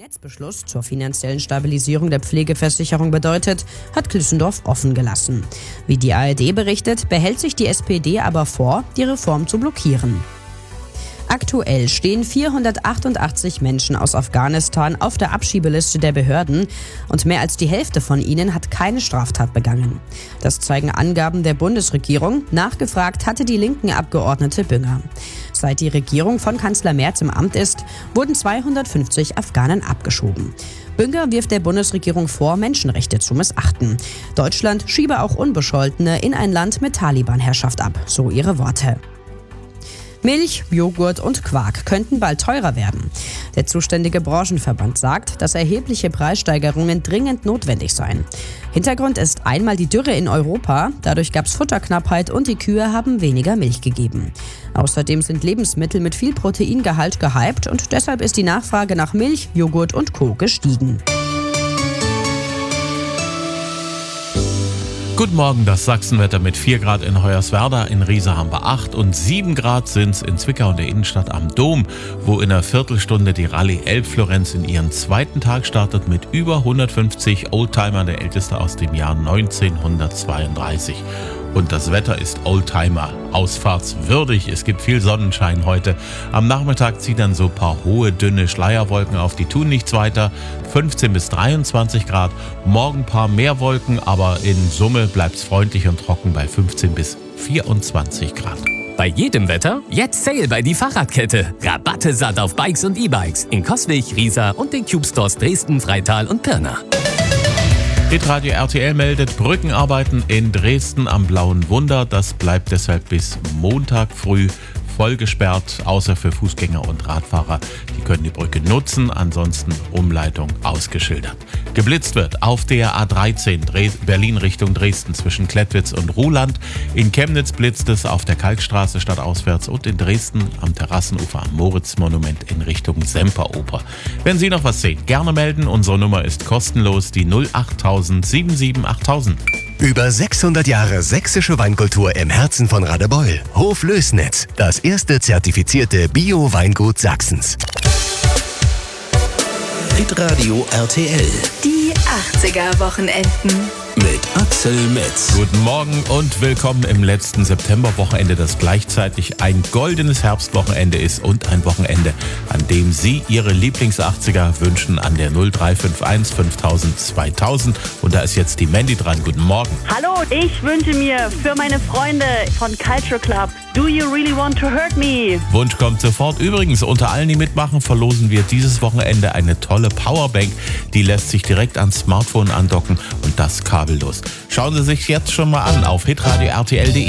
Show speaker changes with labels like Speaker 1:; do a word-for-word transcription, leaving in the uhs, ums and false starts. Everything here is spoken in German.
Speaker 1: Kabinettsbeschluss zur finanziellen Stabilisierung der Pflegeversicherung bedeutet, hat Klüssendorf offen gelassen. Wie die A R D berichtet, behält sich die S P D aber vor, die Reform zu blockieren. Aktuell stehen vierhundertachtundachtzig Menschen aus Afghanistan auf der Abschiebeliste der Behörden und mehr als die Hälfte von ihnen hat keine Straftat begangen. Das zeigen Angaben der Bundesregierung. Nachgefragt hatte die linken Abgeordnete Bünger. Seit die Regierung von Kanzler Merz im Amt ist, wurden zweihundertfünfzig Afghanen abgeschoben. Bünger wirft der Bundesregierung vor, Menschenrechte zu missachten. Deutschland schiebe auch Unbescholtene in ein Land mit Taliban-Herrschaft ab, so ihre Worte. Milch, Joghurt und Quark könnten bald teurer werden. Der zuständige Branchenverband sagt, dass erhebliche Preissteigerungen dringend notwendig seien. Hintergrund ist einmal die Dürre in Europa, dadurch gab es Futterknappheit und die Kühe haben weniger Milch gegeben. Außerdem sind Lebensmittel mit viel Proteingehalt gehypt und deshalb ist die Nachfrage nach Milch, Joghurt und Co. gestiegen.
Speaker 2: Guten Morgen, das Sachsenwetter mit vier Grad in Hoyerswerda, in Riesa haben wir acht und sieben Grad sind es in Zwickau in der Innenstadt am Dom, wo in einer Viertelstunde die Rallye Elbflorenz in ihren zweiten Tag startet mit über hundertfünfzig Oldtimer, der älteste aus dem Jahr neunzehnhundertzweiunddreißig. Und das Wetter ist Oldtimer ausfahrtswürdig. Es gibt viel Sonnenschein heute. Am Nachmittag ziehen dann so ein paar hohe, dünne Schleierwolken auf. Die tun nichts weiter. fünfzehn bis dreiundzwanzig Grad. Morgen ein paar mehr Wolken, aber in Summe bleibt es freundlich und trocken bei fünfzehn bis vierundzwanzig Grad.
Speaker 3: Bei jedem Wetter jetzt Sale bei die Fahrradkette. Rabatte satt auf Bikes und E-Bikes in Coswig, Riesa und den Cube Stores Dresden, Freital und Pirna.
Speaker 2: Hitradio R T L meldet Brückenarbeiten in Dresden am Blauen Wunder. Das bleibt deshalb bis Montag früh voll gesperrt, außer für Fußgänger und Radfahrer. Die können die Brücke nutzen, ansonsten Umleitung ausgeschildert. Geblitzt wird auf der A dreizehn Berlin Richtung Dresden zwischen Klettwitz und Ruhland. In Chemnitz blitzt es auf der Kalkstraße stadtauswärts und in Dresden am Terrassenufer am Moritzmonument in Richtung Semperoper. Wenn Sie noch was sehen, gerne melden. Unsere Nummer ist kostenlos, die null acht null sieben sieben acht null null.
Speaker 4: Über sechshundert Jahre sächsische Weinkultur im Herzen von Radebeul. Hof Lößnitz, das erste zertifizierte Bio-Weingut Sachsens.
Speaker 5: Hitradio R T L.
Speaker 6: Die achtziger-Wochenenden.
Speaker 5: Mit Axel Metz.
Speaker 2: Guten Morgen und willkommen im letzten Septemberwochenende, das gleichzeitig ein goldenes Herbstwochenende ist und ein Wochenende, an dem Sie Ihre Lieblings-achtziger wünschen an der null drei fünf eins fünftausend zweitausend. Und da ist jetzt die Mandy dran. Guten Morgen.
Speaker 7: Hallo, ich wünsche mir für meine Freunde von Culture Club Do You Really Want to Hurt Me?
Speaker 2: Wunsch kommt sofort. Übrigens, unter allen, die mitmachen, verlosen wir dieses Wochenende eine tolle Powerbank. Die lässt sich direkt ans Smartphone andocken und das kabellos. Schauen Sie sich jetzt schon mal an auf hitradio R T L punkt de.